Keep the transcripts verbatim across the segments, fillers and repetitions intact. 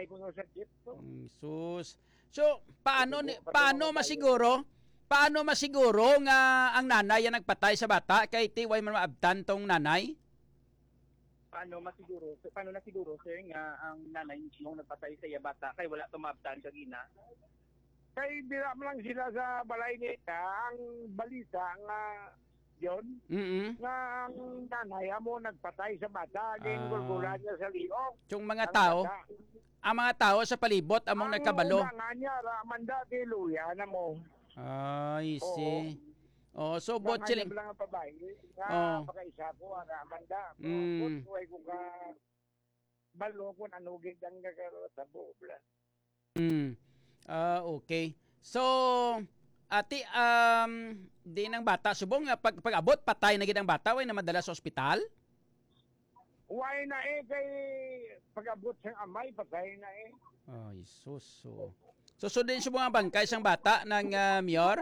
sakay ko no sa jeep. So, Mm, sus. So, paano ni, Pag- paano pag- masiguro? Paano masiguro nga ang nanay ang nagpatay sa bata kay ti way man maabtan tong nanay? Paano masiguro, paano na siguro sir nga ang nanay mismo nagpatay sa iya bata kay wala tumabtan kagina? kay bira mo lang sila sa balay nila. Ang balita nga yon Mm. nga ang nanay mo nagpatay sa bata. Ah. Ginggulgulan niya sa liog. Yung mga Ang tao, bata. ang mga tao sa palibot among nagkabalo. Ang ulangan niya, ramanda di luya na mo. Ay, see. Oh, so bot Bot sila. lang ang babae. Nga, Oh. pagkaisa ko, ang ramanda. Mm. Bot, ko ka balo ko nanugig ang nagkaroon sa bubla. Mm. Ah, okay. So, ati um di nang bata subong nga pag pag-abot patay na gid ang bata way na madala sa ospital? Why na eh, kay pag-abot siyang amay, patay na eh. Ay, sus. So, so, so din subong ang bangkay sang bata ng ah, mayor?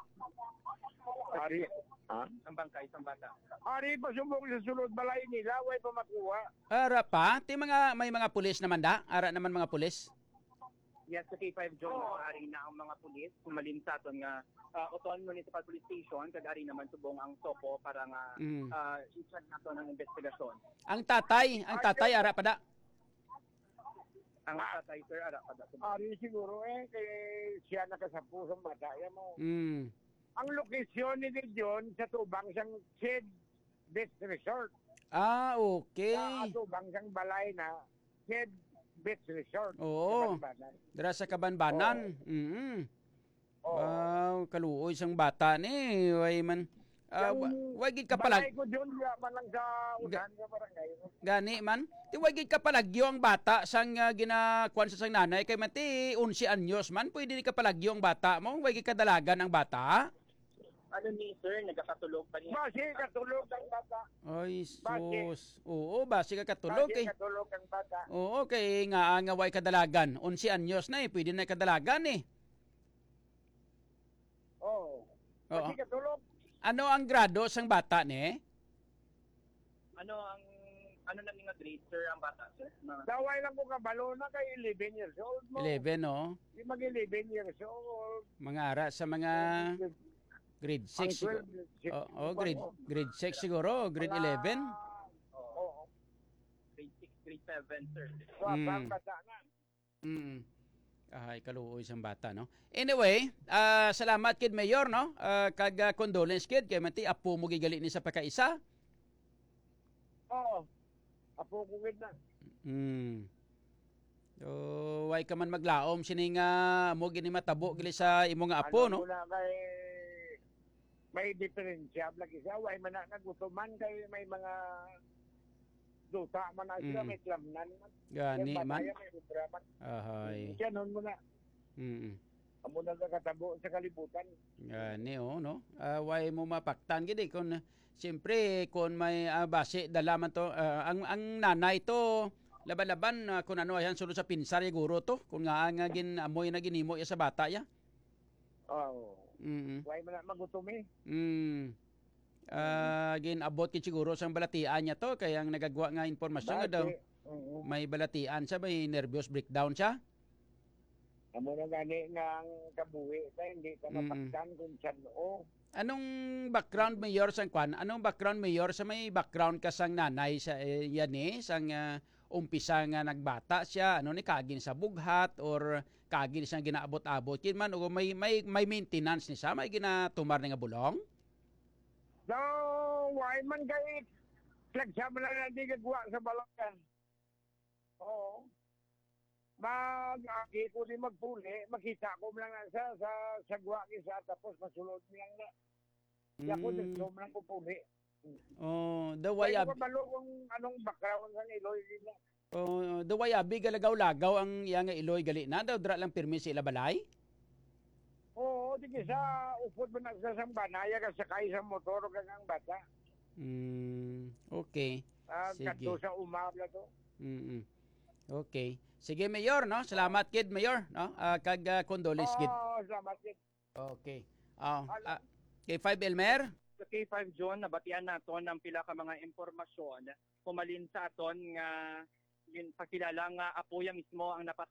Ari, ha? Ang bangkay sa bata. Ari pa subong sa sulod balay nila, way pa makuha. Ara pa, ti mga may mga pulis naman da? Ara naman mga pulis? Yes, sa K five John, ari na ang mga pulis, sumalin sa aton nga uh, Oton Municipal Police Station, kag ari naman subong ang Sopo para nga Mm. uh, i-check nato ng investigasyon. Ang tatay, ang tatay ara pa da? Ang tatay sir, ara kada subong. Ari siguro eh, kay siya nakasapu sa mataya mo. Mm. Ang lokasyon ni Dion sa tubang siyang Sid Beach Resort. Ah, okay. Sa tubang siyang balay na Sid Beach Resort. Oo. Sa Banbanay. Dira sa Kabanbanan. Mm. Oo. Wow, kaluoy sang bata ni, way man. Ah, Yung way gid ka palag balay ko Diyon, wala man lang sa unahan ka barangay. gani man. Ti way gid ka palagyo ang bata sang uh, ginakuan sa sang nanay kay mati eleven anyos man, pwede ni ka palagyo ang bata mo, way gid ka dalagan ang bata. Ano ni sir, nagkakatulog pa niya? Basi katulog ang bata. Ay, Bakit? sus. Oo, basi ka katulog Basi kay. katulog ang bata. Oo, kay nga nga way kadalagan. eleven anyos na eh, pwede na kadalagan eh. Oo. Oo. Basi katulog. Ano ang grado sang bata ni? Ano ang ano na nga grade sir ang bata sir? Na, Daway lang ko kabalo na kay eleven years old mo. eleven, oh. Di mag eleven years old. Mga ara sa mga grade Ang six siguro. twelve, six, Oh, oh, grade grade six siguro, grade eleven. Oo. grade six, grade seven sir. So, Mm. ang bata na. Mm. Ay, kaluoy sang bata, no? Anyway, ah salamat kid Mayor, no? Ah, kag ah, condolence kid kay mati apo mo gigali ni sa pagkaisa. Oo. Apo ko gid na. Hmm. So, way ka man maglaom sini nga mo gini matabo gili sa imo nga apo, Ano no? ko na kay may diferensya lagi siya. Way man na nagutuman kay may mga duta man na sila, Mm. may klamnan man. Gani Yung man. bataya, may ubra man. Ahay. Siya nun mo na. Mm. Amo na nakatabo sa kalibutan. Gani oh, no. Ah, way mo mapaktan gid eh, kun siyempre kun may ah, base dala man to ah, ang ang nanay to laban-laban ah, kun ano yan sulod sa pinsar siguro to kun nga nga gin amoy na ginimo ya sa bata ya. Oo. Mm. Way man na magutumi. Mm. Ah, gin abot kid siguro sang balatian niya to kaya ang nagagwa nga impormasyon nga daw Oo. may balatian siya, may nervous breakdown siya. Amo na gani nga ang kabuhi sa hindi ka Mm. mapaktan kung saan o. Anong background mayor sang kwan? Anong background mayor sa may background ka sang nanay sa eh, yan eh, sang ah, umpisa nga nagbata siya, ano ni kagin sa bughat or kagin siyang ginaabot-abot kin man o may may may maintenance ni siya, may ginatumar ni nga bulong? So, why man kay nagsama na lang di gagwa sa balakan. Oo. Mag-aki ko di magpuli, makita ko lang na sa sa sagwa kisa tapos masulod lang na. Kaya ko Mm. nagsom lang ko puli. Oh, the Way way ko kabalo kung anong background ng Iloy nila. oh, the way abi galagaw-lagaw ang iya nga Iloy gali na daw dra lang pirmi sa ila balay. Oo, di sa upod mo na sa sambanaya ka sakay sa motor ka ng bata. Mm, okay. Ah, Sige. kadto sa umabla to. Mm. Okay. Sige Mayor, no? Salamat kid Mayor, no? Ah, kag uh, condolence kid. Oo, salamat din. Okay. Ah, ah, kay five Elmer. Sa K five John, nabatian naton ang pila ka mga impormasyon pumalin sa aton nga yun pakilala nga apo ya mismo ang napat